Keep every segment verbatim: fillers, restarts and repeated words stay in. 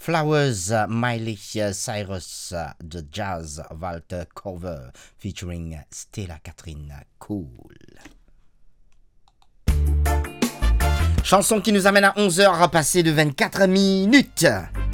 Flowers, uh, Miley Cyrus, uh, The Jazz Walter cover featuring Stella Catherine Cool. Chanson qui nous amène à onze heures passées de vingt-quatre minutes.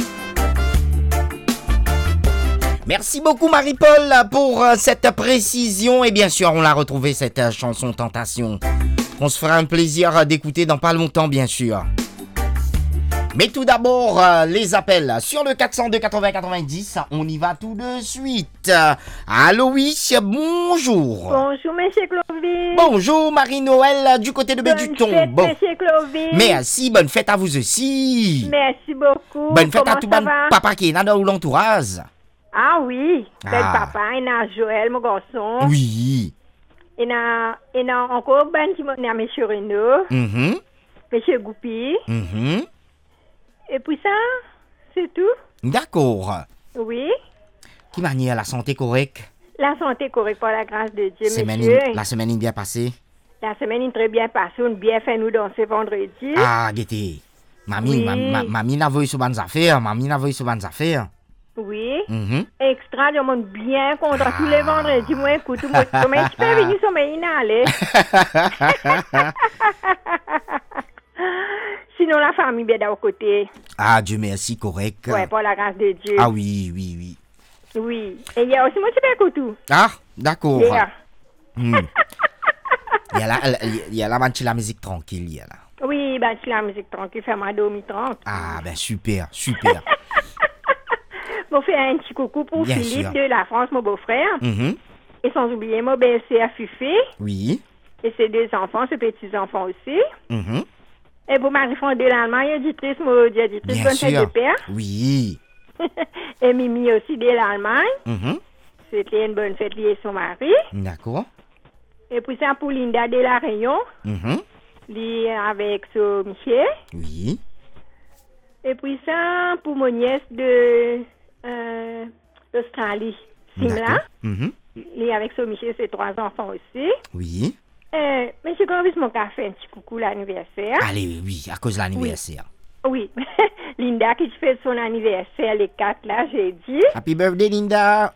Merci beaucoup Marie-Paul pour cette précision et bien sûr on l'a retrouvée cette chanson Tentation. On se fera un plaisir d'écouter dans pas longtemps bien sûr. Mais tout d'abord, euh, les appels sur le quatre cent deux quatre-vingts quatre-vingt-dix, on y va tout de suite. Allô, oui, bonjour. Bonjour, monsieur Clovis. Bonjour, Marie-Noël, du côté de Béduton. Bonne fête, bon. monsieur Clovis. Merci, bonne fête à vous aussi. Merci beaucoup. Bonne fête Comment à tout ça le va? papa qui est là dans l'entourage. Ah oui, bel Ah. papa, il y a Joël, mon garçon. Oui. Il y a, il y a encore ben qui m'a monsieur Renaud, Mhm, monsieur Goupi. mhm. Et puis ça, c'est tout. D'accord. Oui. Qui manière la santé correcte? La santé correcte par la grâce de Dieu, Semaine, monsieur. la semaine est bien passée. La semaine est très bien passée. On a bien fait nous danser vendredi. Ah, Guété. Mamie, Oui. ma, ma, mamie n'a vu sur bonnes affaires. Mamie n'a vu sur bonnes affaires. Oui. Mhm. Extra, je monte bien contre tous les vendredis. Moi, écoute, moi, comment tu peux venir sur mes inhalés? Sinon, la famille bien d'un côté. Ah, Dieu merci, correct. Ouais, par la grâce de Dieu. Ah oui, oui, oui. Oui. Et il y a aussi moi, tu peux écouter. Ah, d'accord. Yeah. Hmm. Il y a la, il y a la, il y a la musique tranquille, il y a là. Oui, ben, c'est la musique tranquille, fait ma domi tranquille. Ah, ben super, super. Bon, faire un petit coucou pour Bien Philippe sûr. de la France, mon beau-frère. Mhm. Et sans oublier mon belle-sœur Fufé. Oui. Et ses deux enfants, ses petits-enfants aussi. Mhm. Et pour Marie-France de l'Allemagne, éditrice, moi, éditrice, Bien bonne fête sûr. de père. Oui. Et Mimi aussi de l'Allemagne. Mhm. C'était une bonne fête liée à son mari. D'accord. Et puis ça pour Linda de la Réunion, Mhm. liée avec son Michel. Oui. Et puis ça pour mon nièce de euh, l'Australie, Simla, D'accord. Mhm. liée avec son Michel, ses trois enfants aussi. Oui. Euh, Monsieur Clovis, mon café, un petit coucou l'anniversaire. Allez, oui, à cause de l'anniversaire. Oui, Linda qui fait son anniversaire les quatre là, j'ai dit. Happy birthday, Linda.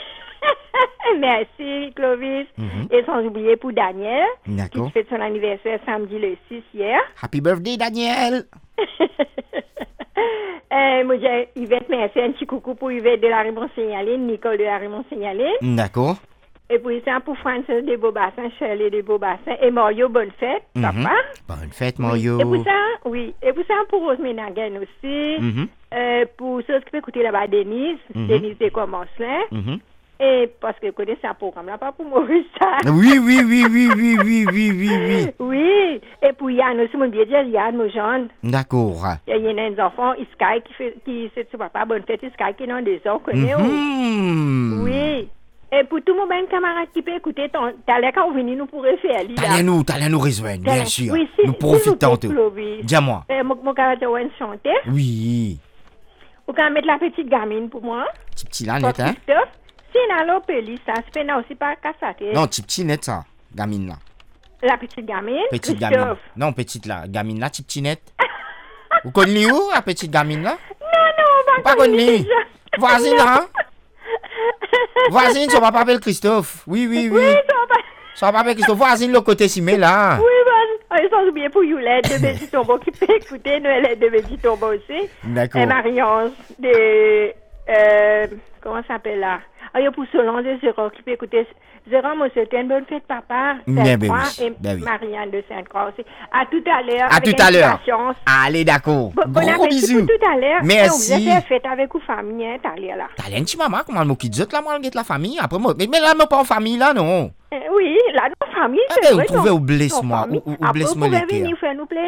Merci Clovis. Mhm. Et sans oublier pour Daniel, D'accord. qui fait son anniversaire samedi le six hier. Happy birthday, Daniel. euh, moi j'ai Yvette, merci, un petit coucou pour Yvette de la Raymond Signalé, Nicole de la Raymond Signalé. D'accord. Et puis ça pour Francis de Beaubassin, Shirley de Beaubassin et Mario, bonne fête, Mhm. papa. Bonne fête, Mario. Et pour ça, oui. Et pour ça, pour Rose Ménaguen aussi. Mhm. Euh, pour ceux qui peuvent écouter là-bas, Denise, Mhm. Denise de Commencelin. Mhm. Et parce que je connais ce programme-là, pas pour Maurice. ça. Oui, oui, oui, oui, oui, oui, oui, oui, oui. Oui. Et pour Yann aussi, mon bien dire, Yann, mon jeune. D'accord. Il y a un enfant, Sky, qui fait, qui, c'est son papa, bonne fête, Sky, qui est dans des ans, connaît. Mhm. Oui. Et pour tout mon ben camarade qui peut écouter, ton, t'as l'air quand venir, nous pourrions faire. T'allez-nous, t'allez nous rejoindre, bien sûr. Oui, si, Nous si profitons vous tout. plaît, Clovis. Dis-moi. Euh, mon, mon camarade Joanne chanter. Oui. Vous pouvez mettre la petite gamine pour moi. Petit petit là, Pour net, hein? Christophe. Si on a l'opélie, ça se fait là aussi par Cassate. Non, petit petit net, ça. Gamine là. La petite gamine. Petite Christophe. gamine. Non, petite là. Gamine là, petit petit net. Vous connaissez où, la petite gamine là? Non, non, on Pas va connu. Voisine, hein? Voisine, son papa appelle Christophe. Oui, oui, oui. Oui, ça va. Son papa appelle Christophe. Voisine, le côté cimé là. Oui, vas-y. Ils sont oubliés pour Yolette de Bédi Tombeau qui peut écouter. Noël de Bédi Tombeau aussi. D'accord. Et Marie-Ange de. Euh, comment ça s'appelle là? Ah, il y a pour Solange de Zéro qui peut écouter. Zéro, moi, c'était une bonne fête, papa. Bien, ben Sainte-Croix oui. Et Ben oui. Marianne de Sainte-Croix aussi. À tout à l'heure. À avec tout à l'heure. impatience. Allez, d'accord. Bon, bon Gros appétit bisous. pour tout à l'heure. Merci. Et on vous a fait fête avec vous famille, hein, t'as l'air là. T'as l'air un petit maman, comment elle m'occupe d'autres là, moi, elle guette la famille. Après, moi, mais, mais là, moi, pas en famille là, non. Euh, oui, là, nos familles, Ah, c'est ben, vrai. vous trouvez nos- ou blesse nos moi, familles. ou, ou, ou Après, blesse vous moi pouvez les cœurs. venir faire nous plaisir.